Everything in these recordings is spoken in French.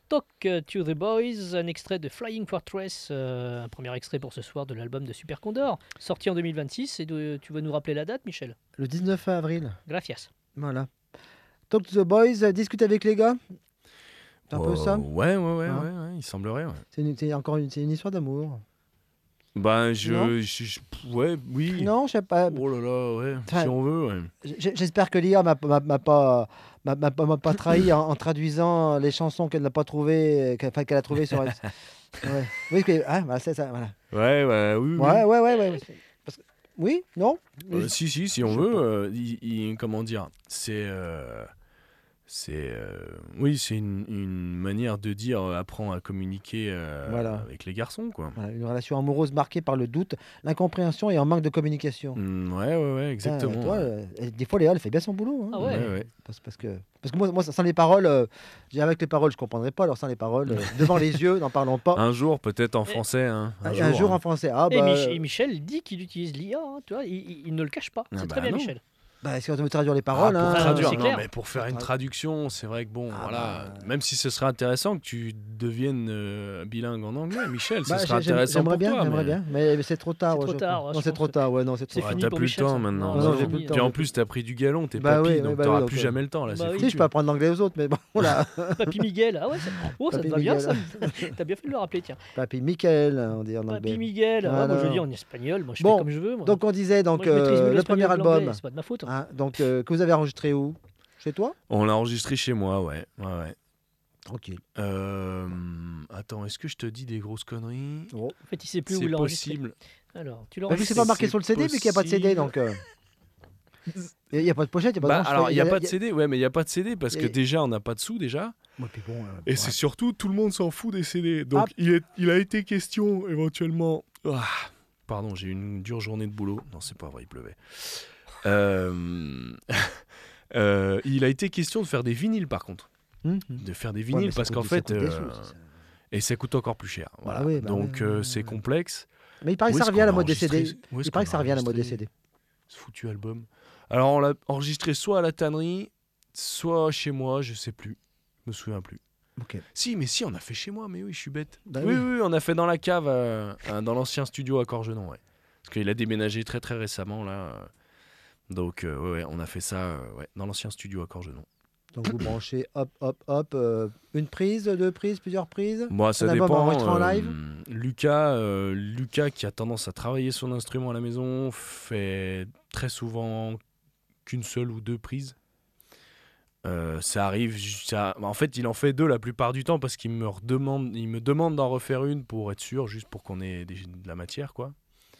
Talk to the Boys, un extrait de Flying Fortress, un premier extrait pour ce soir de l'album de Super Condor, sorti en 2026. Et tu vas nous rappeler la date, Michel? Le 19 avril. Gracias. Voilà. Talk to the Boys, discute avec les gars. C'est un peu ça. Ouais, Hein il semblerait, ouais. C'est une histoire d'amour. Ben, Non ouais, oui. Non, je sais pas. Oh là là, ouais, Enfin, si on veut, ouais. J'espère que l'IA m'a pas trahi en traduisant les chansons qu'elle n'a pas trouvées, qu'elle a trouvées sur. Ouais. Oui, voilà, c'est ça. Voilà. Ouais, oui. Ouais. Oui, non. Si on Je sais veut, pas. comment dire, oui, c'est une manière de dire apprends à communiquer Voilà. avec les garçons, quoi. Voilà, une relation amoureuse marquée par le doute, l'incompréhension et un manque de communication. Ouais, exactement. Toi, des fois, Léa, elle fait bien son boulot. Hein. Ah ouais. Ouais. Parce que moi, sans les paroles, avec les paroles, je comprendrais pas. Alors sans les paroles, devant les yeux, n'en parlons pas. Un jour, peut-être en français. Hein, Un jour en français. Ah, Et, bah, et Michel dit qu'il utilise l'IA, hein, tu vois, il ne le cache pas. C'est très bien, non. Michel. si on veut traduire les paroles, pour hein, traduire, c'est non, clair. mais pour faire une traduction, c'est vrai que bon, Ah voilà, bah. même si ce serait intéressant que tu deviennes bilingue en anglais, Michel, ce serait j'aimerais intéressant pour toi. J'aimerais bien, mais c'est trop tard. C'est trop je tard, crois. ouais, Non, je c'est pense. trop tard. Ouais, non, c'est trop C'est tard. fini T'as pour plus le Michel, temps ça. maintenant. Non, j'ai plus le temps. Puis en plus, t'as pris du galon, t'es Bah papy, oui, donc bah t'auras oui, plus donc, jamais le temps là. bah c'est oui. Si, je foutu. peux apprendre l'anglais aux autres, mais bon, voilà. Papy Miguel, ah ouais, ça Papy te va bien, Miguel. ça. T'as bien fait de le rappeler, tiens. Papy Michael, on dit en anglais. Papy Miguel, moi je Alors. dis en espagnol, moi je Bon, fais comme je veux. Moi. Donc on disait Moi, je maîtrise mieux le premier l'espagnol que l'anglais, album, c'est pas de ma faute. hein, que vous avez enregistré où? Chez toi? On l'a enregistré chez moi, ouais. Tranquille. Attends, est-ce que je te dis des grosses conneries? Oh. En fait, il sait plus où C'est il l'a enregistré. possible. Alors, tu Bah, l'as vu que c'est pas marqué sur le CD, vu qu'il n'y a pas de CD, donc. Il n'y a pas de pochette, il n'y a pas de Alors, il n'y a pas de CD, ouais, mais il n'y a pas de CD parce y a- que déjà, on n'a pas de sous déjà. Ouais, puis bon, Et c'est surtout, tout le monde s'en fout des CD. Donc, il a été question éventuellement. Pardon, j'ai eu une dure journée de boulot. Non, c'est pas vrai, il pleuvait. Il a été question de faire des vinyles par contre. De faire des vinyles parce qu'en fait. Et ça coûte encore plus cher. Voilà. oui, Donc, c'est complexe. Mais il paraît que Où ça est-ce revient à la qu'on mode l'a des CD. enregistré Où est-ce Il paraît qu'on que ça l'a revient à la mode des enregistré CD. Ce foutu album. Alors, on l'a enregistré soit à la tannerie, soit chez moi, je sais plus. Je me souviens plus. Ok. Si, on a fait chez moi, mais oui, je suis bête. Bah oui, oui. on a fait dans la cave, dans l'ancien studio à Corgenon, ouais. Parce qu'il a déménagé très très récemment, là. Donc, ouais, on a fait ça dans l'ancien studio à Corgenon. Donc vous branchez, hop, une prise, deux prises, plusieurs prises. Moi, ça Un album dépend. enregistré en live. Lucas, qui a tendance à travailler son instrument à la maison, fait très souvent qu'une seule ou deux prises. Ça arrive. En fait, il en fait deux la plupart du temps parce qu'il me demande d'en refaire une pour être sûr, juste pour qu'on ait de la matière, quoi.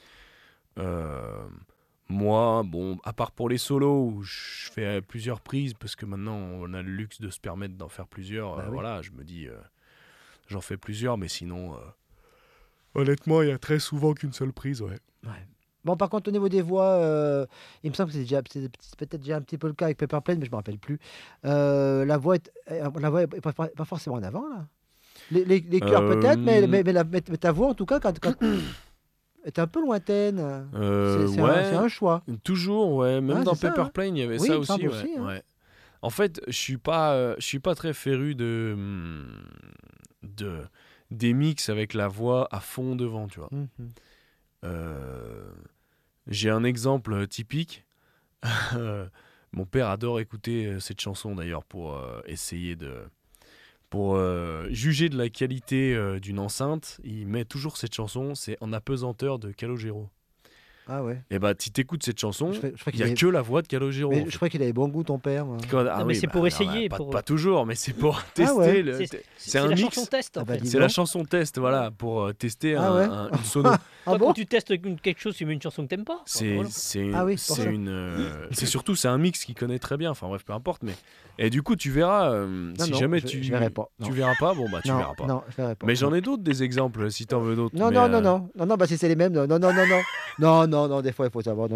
Moi, bon, à part pour les solos où je fais plusieurs prises parce que maintenant on a le luxe de se permettre d'en faire plusieurs, Bah oui. voilà, je me dis j'en fais plusieurs, mais sinon honnêtement il y a très souvent qu'une seule prise, ouais. Bon, par contre, au niveau des voix, il me semble que c'est peut-être déjà un petit peu le cas avec Pepper Plane, mais je me rappelle plus. La voix est pas forcément en avant, là. Les chœurs peut-être, mais ta voix, en tout cas, quand est un peu lointaine. C'est un choix. Toujours, ouais. Même dans c'est ça, Pepper hein. Plane, il y avait Oui, ça il me aussi, semble ouais. aussi, hein. Ouais. En fait, je suis pas très féru des mix avec la voix à fond devant, tu vois. J'ai un exemple typique. Mon père adore écouter cette chanson d'ailleurs pour essayer pour juger de la qualité d'une enceinte. Il met toujours cette chanson, c'est En apesanteur de Calogero. Ah ouais. Et bah, si t'écoutes cette chanson, Je crois il qu'il n'y a avait- que la voix de Calogero. Mais je crois qu'il avait bon goût, ton père. Moi. mais c'est pour essayer, Pas toujours, mais c'est pour tester. ouais. C'est un la mix. chanson test, en Ah bah, fait. dis C'est la donc. chanson test, voilà, pour tester Ah ouais. une sono. Toi, bon quand tu testes quelque chose, tu mets une chanson que t'aimes pas. Voilà. C'est surtout c'est un mix qu'il connaît très bien. Enfin bref, peu importe. Mais et du coup, tu verras. Si non, jamais je verrai pas. tu verras pas, bon bah tu verras pas. Non, je verrai pas. Mais j'en ai d'autres des exemples si t'en veux d'autres. Non, mais, non, bah si c'est les mêmes, non, des fois il faut savoir,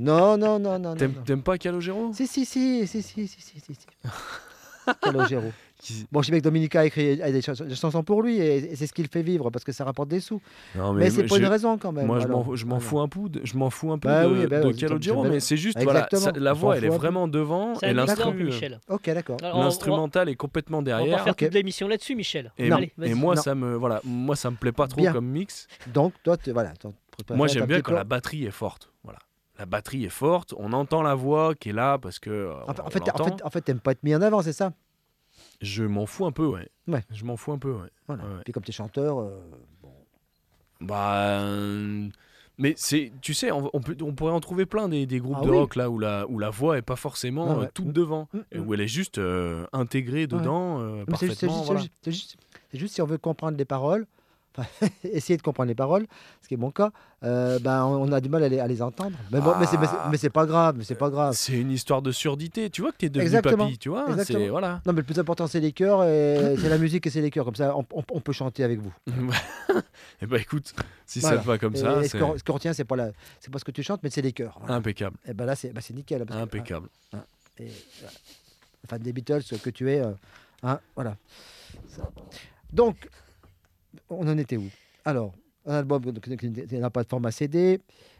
non. T'aimes pas Calogero? Si. Calogero. Bon, je sais bien que Dominica a écrit des chansons pour lui et c'est ce qui le fait vivre parce que ça rapporte des sous. Non, Mais c'est pas une je- raison quand même. Moi, alors. je m'en fous un peu je m'en fous un peu Bah de, oui, bah de oui, Calogero, j'aime bien. mais c'est juste, voilà, Exactement, la on s'en voix, elle est fout un peu. vraiment devant C'est et un exemple, l'instru, Michel. Ok, d'accord. Alors, l'instrumental est complètement on va derrière. faire Ok. toute l'émission là-dessus, Michel. Et, Non. Allez, vas-y. et moi, Non. moi, ça me plaît pas trop Bien. comme mix. Donc, toi, voilà. Moi, j'aime bien quand la batterie est forte. Voilà. La batterie est forte, on entend la voix qui est là parce que En fait, t'aimes pas être mis en avant, c'est ça? je m'en fous un peu, ouais. Ouais. Je m'en fous un peu, ouais. Voilà. Ouais. Puis comme t'es chanteur, bon. Bah, mais c'est, tu sais, on pourrait en trouver plein des groupes Ah de oui. rock là où la voix est pas forcément Ah ouais. toute devant, et Mm. où elle est juste intégrée dedans Mais parfaitement. Voilà. c'est juste si on veut comprendre les paroles, enfin, essayer de comprendre les paroles, ce qui est mon cas, ben, on a du mal à les entendre. Mais, bon, mais c'est pas grave, mais c'est pas grave. C'est une histoire de surdité. Tu vois que t'es devenu Exactement. papy, tu vois. Exactement. C'est voilà. Non, mais le plus important, c'est les chœurs, et c'est la musique et c'est les chœurs. Comme ça, on peut chanter avec vous. Et bah écoute, si Voilà. ça te va comme Et ça, ce c'est qu'on retient, c'est pas ce que tu chantes, mais c'est les chœurs. Voilà. impeccable, Et ben là, c'est nickel. Parce que, impeccable. et, voilà. Fan des Beatles que tu es, voilà. Ça. Donc, on en était où? Alors, un album qui n'a pas de format CD.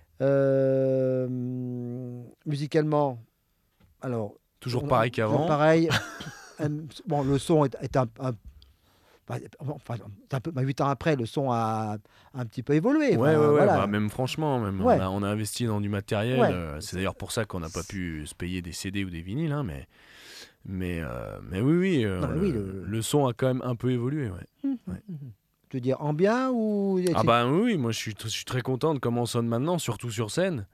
Musicalement, alors, Toujours pareil toujours qu'avant. pareil. Bon, le son est enfin, un peu, 8 ans après, le son a un petit peu évolué. Ouais, Enfin, voilà. bah, même franchement, Ouais. on a investi dans du matériel. Ouais. C'est d'ailleurs pour ça qu'on n'a pas pu se payer des CD ou des vinyles, hein, mais oui, Non, mais oui, le son a quand même un peu évolué. Ouais. Tu veux dire en bien ou Ah bah oui, moi je suis très content de comment on sonne maintenant, surtout sur scène.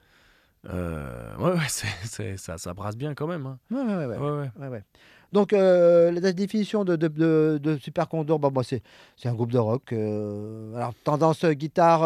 Ça brasse bien quand même. Hein. Ouais. Donc, la définition de Super Condor, bah, moi, c'est un groupe de rock. Alors, tendance guitare,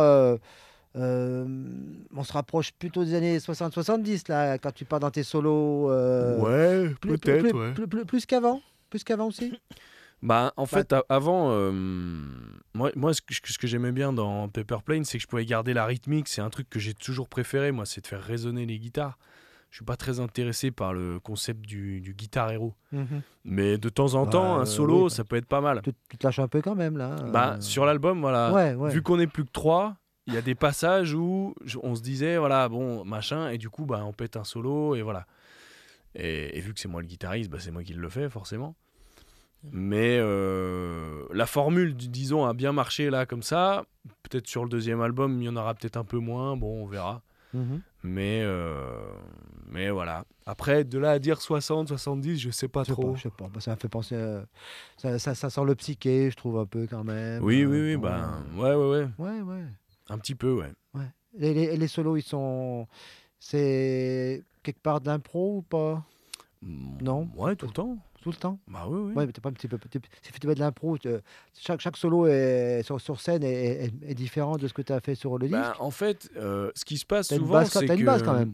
on se rapproche plutôt des années 60-70, là, quand tu pars dans tes solos. Ouais, peut-être, ouais. Plus qu'avant? Plus qu'avant aussi? Bah, en fait, avant, moi ce que j'aimais bien dans Paper Plane, c'est que je pouvais garder la rythmique. C'est un truc que j'ai toujours préféré, moi, c'est de faire résonner les guitares. Je suis pas très intéressé par le concept du guitar hero. Mais de temps en temps, un solo, oui, ça peut être pas mal. Tu te lâches un peu quand même, là. Bah, sur l'album, voilà, Ouais. vu qu'on est plus que 3, il y a des passages où on se disait, voilà, bon, machin, et du coup, bah, on pète un solo, et voilà. Et vu que c'est moi le guitariste, bah, c'est moi qui le fais, forcément. Mais la formule, disons, a bien marché là, comme ça. Peut-être sur le deuxième album, il y en aura peut-être un peu moins, bon, on verra. Mais voilà. Après, de là à dire 60, 70, je sais pas trop. Je sais pas. Bah, ça me fait penser. Ça sent le psyché, je trouve un peu quand même. Oui, bon, bah, ouais. Ouais. Un petit peu, ouais. Les solos, c'est quelque part de l'impro ou pas? Non. Ouais, tout le temps. Tout le temps? Bah oui. Ouais, mais t'es pas un petit peu. Si tu fais de l'impro, chaque solo sur scène est différent de ce que tu as fait sur le disque. Bah, en fait, ce qui se passe T'as une souvent, base, c'est t'as une que base quand même.